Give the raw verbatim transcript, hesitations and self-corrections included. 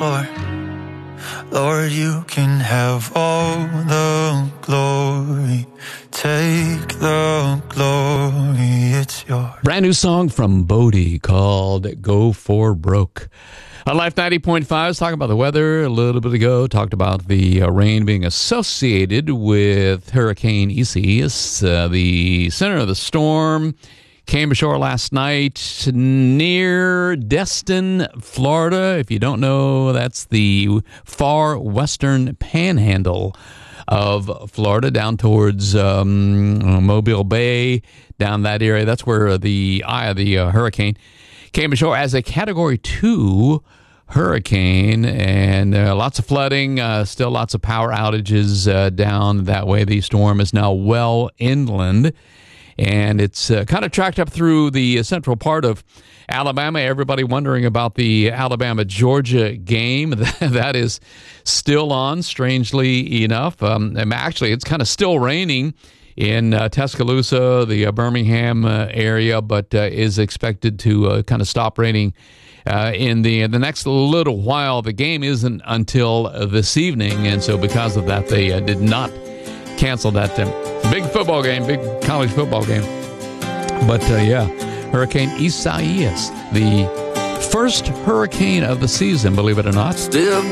floor. Lord, you can have all the glory. Take the glory, it's yours. Brand new song from Bodie called Go For Broke. On Life ninety point five, I was talking about the weather a little bit ago. Talked about the uh, rain being associated with Hurricane Isaias. Uh, the center of the storm came ashore last night near Destin, Florida. If you don't know, that's the far western panhandle of Florida, down towards um, Mobile Bay, down that area. That's where the eye of the uh, hurricane came ashore as a Category two hurricane, and uh, lots of flooding, uh, still lots of power outages uh, down that way. The storm is now well inland, and it's uh, kind of tracked up through the central part of Alabama. Everybody wondering about the Alabama-Georgia game. That is still on, strangely enough. Um, actually, it's kind of still raining in uh, Tuscaloosa, the uh, Birmingham uh, area, but uh, is expected to uh, kind of stop raining uh, in the, the next little while. The game isn't until uh, this evening, and so because of that, they uh, did not cancel that uh, big football game, big college football game. But, uh, yeah, Hurricane Isaias, the first hurricane of the season, believe it or not. Still